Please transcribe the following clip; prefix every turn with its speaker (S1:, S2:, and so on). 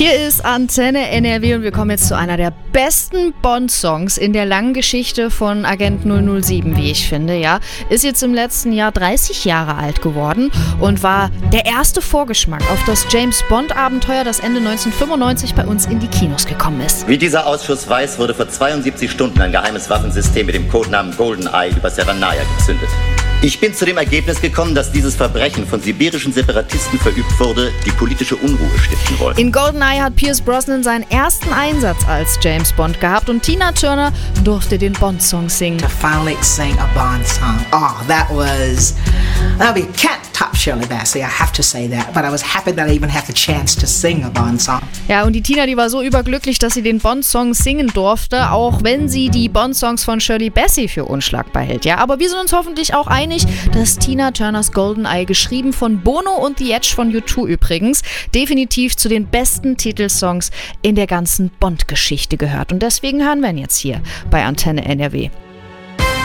S1: Hier ist Antenne NRW und wir kommen jetzt zu einer der besten Bond-Songs in der langen Geschichte von Agent 007, wie ich finde, ja. Ist jetzt im letzten Jahr 30 Jahre alt geworden und war der erste Vorgeschmack auf das James-Bond-Abenteuer, das Ende 1995 bei uns in die Kinos gekommen ist.
S2: Wie dieser Ausschuss weiß, wurde vor 72 Stunden ein geheimes Waffensystem mit dem Codenamen GoldenEye über Serenaya gezündet. Ich bin zu dem Ergebnis gekommen, dass dieses Verbrechen von sibirischen Separatisten verübt wurde, die politische Unruhe stiften wollten.
S1: In GoldenEye hat Pierce Brosnan seinen ersten Einsatz als James Bond gehabt und Tina Turner durfte den Bond-Song singen.
S3: To finally sing a Bond song. We can't top Shirley Bassey, I have to say that. But I was happy that I even had the chance to sing a Bond song.
S1: Ja, und die Tina, die war so überglücklich, dass sie den Bond-Song singen durfte, auch wenn sie die Bond-Songs von Shirley Bassey für unschlagbar hält. Ja, aber wir sind uns hoffentlich auch einig, dass Tina Turners GoldenEye, geschrieben von Bono und The Edge von U2 übrigens, definitiv zu den besten Titelsongs in der ganzen Bond-Geschichte gehört. Und deswegen hören wir ihn jetzt hier bei Antenne NRW.